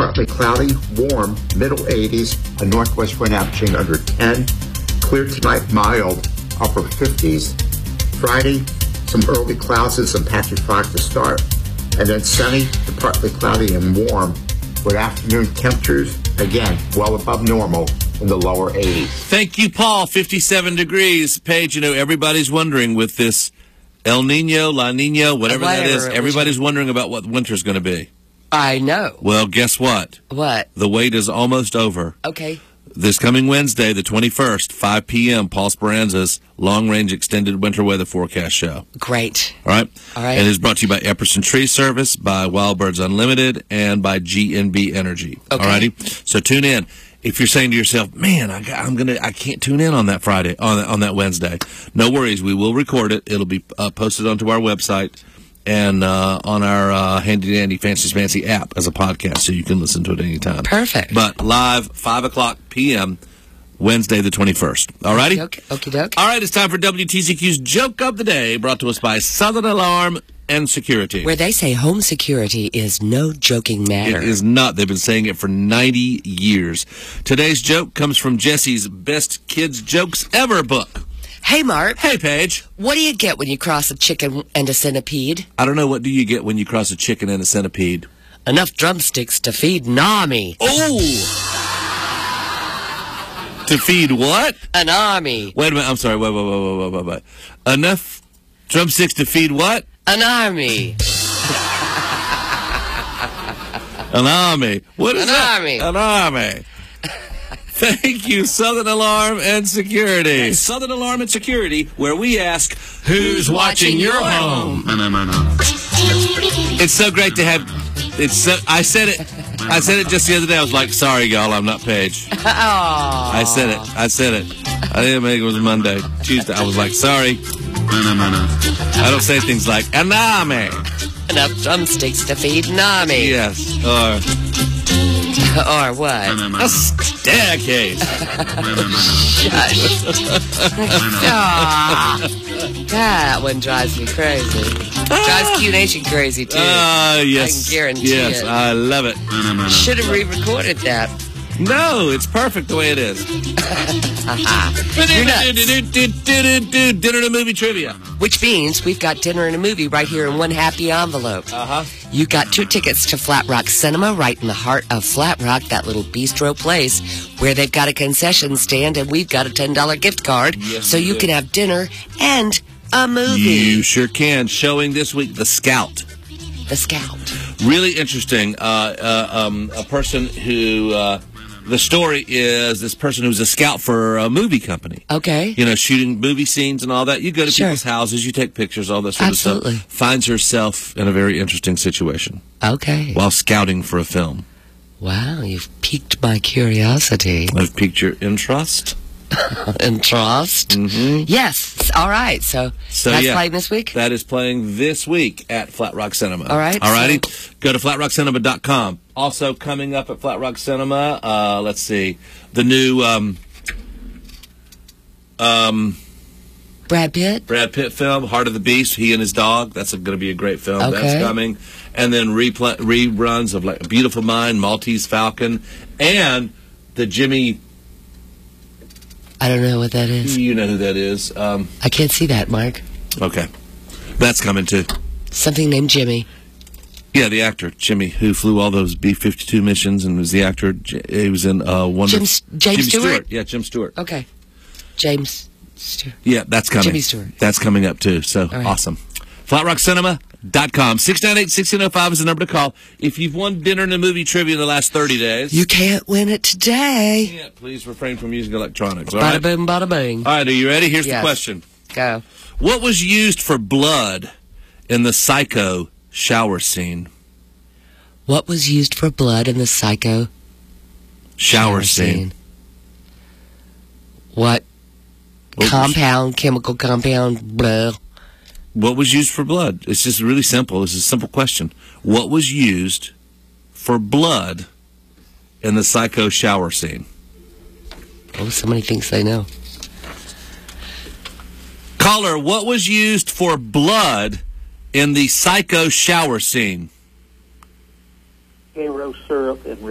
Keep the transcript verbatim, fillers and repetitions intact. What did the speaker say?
partly cloudy, warm, middle eighties, a northwest wind averaging under ten. Clear tonight, mild, upper fifties. Friday, some early clouds and some patchy fog to start. And then sunny to partly cloudy and warm, with afternoon temperatures, again, well above normal in the lower eighties. Thank you, Paul. fifty-seven degrees. Paige, you know, everybody's wondering with this El Nino, La Nina, whatever, whatever that is, everybody's wondering about what winter's going to be. I know. Well, guess what? What? The wait is almost over. Okay. This coming Wednesday, the twenty-first, five p.m., Paul Speranza's long-range extended winter weather forecast show. Great. All right? All right. And it's brought to you by Epperson Tree Service, by Wild Birds Unlimited, and by G N B Energy. Okay. All righty? So tune in. If you're saying to yourself, man, I got, I'm gonna, I can't tune in on that Friday, on, on that Wednesday, no worries. We will record it. It'll be uh, posted onto our website and uh, on our uh, Handy Dandy Fancy Fancy app as a podcast, so you can listen to it anytime. Perfect. But live, five o'clock p.m., Wednesday the twenty-first. All righty? Okay, okay, doke. All right, it's time for W T C Q's Joke of the Day, brought to us by Southern Alarm and Security. Where they say home security is no joking matter. It is not. They've been saying it for ninety years. Today's joke comes from Jesse's Best Kids Jokes Ever book. Hey, Mark. Hey, Paige. What do you get when you cross a chicken and a centipede? I don't know. What do you get when you cross a chicken and a centipede? Enough drumsticks to feed an army. Oh! To feed what? An army. Wait a minute. I'm sorry. Wait, wait, wait, wait, wait, wait, wait. Enough drumsticks to feed what? An army. An army. What is An that? army. An army. Thank you, Southern Alarm and Security. Southern Alarm and Security, where we ask, who's watching your home? It's so great to have. It's so, I said it. I said it just the other day. I was like, "Sorry, y'all, I'm not Paige." Oh. I said it. I said it. I didn't make it was Monday, Tuesday. I was like, "Sorry." I don't say things like "an army." Enough drumsticks to feed an army. Yes, or or what? a staircase. Ah, that one drives me crazy. Drives Q Nation crazy, too. Ah, uh, yes. I can guarantee yes, it. I love it. Should have re-recorded that. No, it's perfect the way it is. You're nuts. Dinner and a movie trivia. Which means we've got dinner and a movie right here in one happy envelope. Uh-huh. You got two tickets to Flat Rock Cinema right in the heart of Flat Rock, that little bistro place where they've got a concession stand and we've got a ten dollar gift card. Yes, so you do. can have dinner and a movie. You sure can. Showing this week, The Scout. The Scout. Really interesting. Uh, uh, um, a person who... Uh, The story is this person who's a scout for a movie company. Okay. You know, shooting movie scenes and all that. You go to Sure. people's houses, you take pictures, all that sort Absolutely. of stuff. Finds herself in a very interesting situation Okay. while scouting for a film. Wow, you've piqued my curiosity. I've piqued your interest. Interest? Mm-hmm. Yes. All right. So, So, that's yeah, playing this week? That is playing this week at Flat Rock Cinema. All right, All righty. so- Go to flat rock cinema dot com. Also coming up at Flat Rock Cinema, uh, let's see, the new um, um, Brad Pitt? Brad Pitt film, Heart of the Beast, he and his dog. That's going to be a great film. Okay. That's coming. And then repla- reruns of like A Beautiful Mind, Maltese Falcon, and the Jimmy... I don't know what that is. You know who that is. Um, I can't see that, Mark. okay. That's coming too. Something named Jimmy. Yeah, the actor, Jimmy, who flew all those B fifty-two missions and was the actor. He was in uh, Wonder... Jim, James Jimmy Stewart? Yeah, Jim Stewart. Okay. James Stewart. Yeah, that's coming. Jimmy Stewart. That's coming up too, so right. awesome. flat rock cinema dot com. six nine eight, one six zero five is the number to call. If you've won dinner and a movie trivia in the last thirty days... You can't win it today. Yeah, please refrain from using electronics. All Bada right? boom, bada bing. All right, are you ready? Here's Yes. the question. Go. What was used for blood in the Psycho shower scene? What was used for blood in the Psycho Shower, shower scene. What? What was- compound, chemical compound, blah. What was used for blood? It's just really simple. It's a simple question. What was used for blood in the Psycho shower scene? Oh, somebody thinks they know. Caller, what was used for blood in the Psycho shower scene? Cane rose syrup and